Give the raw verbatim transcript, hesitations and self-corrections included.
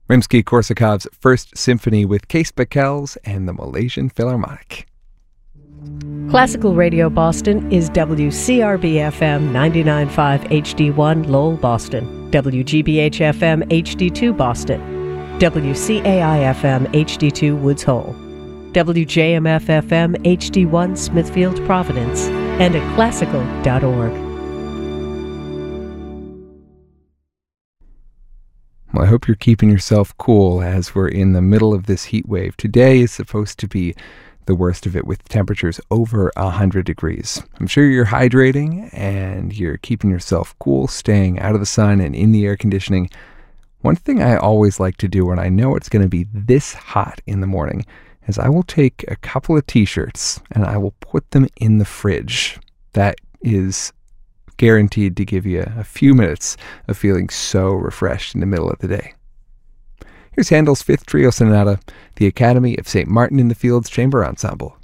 Rimsky-Korsakov's First Symphony with Case Beckels and the Malaysian Philharmonic. Classical Radio Boston is W C R B F M ninety-nine point five H D one Lowell, Boston, W G B H F M H D two Boston, W C A I F M H D two Woods Hole, W J M F F M H D one Smithfield, Providence, and at classical dot org. Well, I hope you're keeping yourself cool as we're in the middle of this heat wave. Today is supposed to be the worst of it with temperatures over one hundred degrees. I'm sure you're hydrating and you're keeping yourself cool, staying out of the sun and in the air conditioning. One thing I always like to do when I know it's going to be this hot in the morning is I will take a couple of t-shirts and I will put them in the fridge. That is guaranteed to give you a few minutes of feeling so refreshed in the middle of the day. Here's Handel's Fifth Trio Sonata, the Academy of Saint Martin in the Fields Chamber Ensemble.